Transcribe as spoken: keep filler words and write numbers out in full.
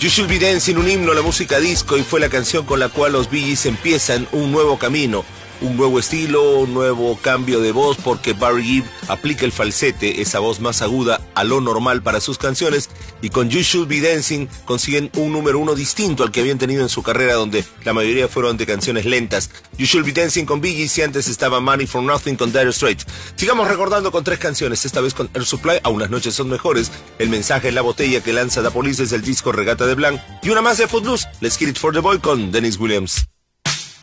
You Should Be Dancing, un himno a la música disco, y fue la canción con la cual los Bee Gees empiezan un nuevo camino, un nuevo estilo, un nuevo cambio de voz, porque Barry Gibb aplica el falsete, esa voz más aguda, a lo normal para sus canciones, y con You Should Be Dancing consiguen un número uno distinto al que habían tenido en su carrera, donde la mayoría fueron de canciones lentas. You Should Be Dancing con Bee Gees, y antes estaba Money for Nothing con Dire Straits. Sigamos recordando con tres canciones, esta vez con Air Supply, Aún las noches son mejores, El mensaje en la botella que lanza The Police es el disco Regata de Blanc, y una más de Footloose, Let's Get It for the Boy con Dennis Williams.